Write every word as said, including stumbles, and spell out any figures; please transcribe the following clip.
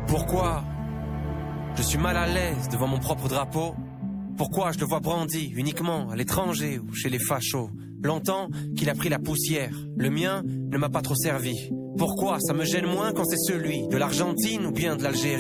Pourquoi je suis mal à l'aise devant mon propre drapeau? Pourquoi je le vois brandi uniquement à l'étranger ou chez les fachos? Longtemps qu'il a pris la poussière, le mien ne m'a pas trop servi. Pourquoi ça me gêne moins quand c'est celui de l'Argentine ou bien de l'Algérie?